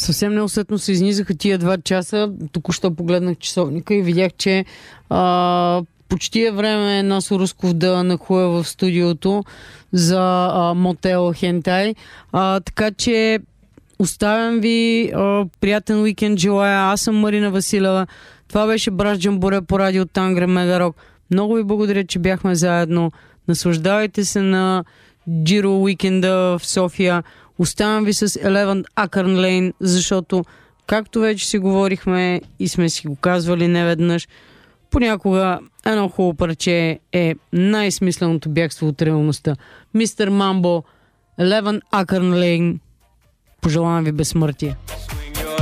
Съвсем неусетно се изнизаха тия 2 часа. Току-що погледнах часовника и видях, че почти е време Насо Русков да нахуя в студиото за мотел Хентай. Така че оставям ви приятен уикенд желая. Аз съм Марина Василева. Това беше Браш Джамбуре по радио Тангра Мегарок. Много ви благодаря, че бяхме заедно. Наслаждавайте се на Джиро уикенда в София. Оставям ви с 11 Акърн Лейн, защото, както вече си говорихме и сме си го казвали неведнъж, понякога едно хубаво парче е най-смисленото бягство от реалността. Мистер Мамбо, 11 Акърн Лейн. Пожелавам ви безсмъртие.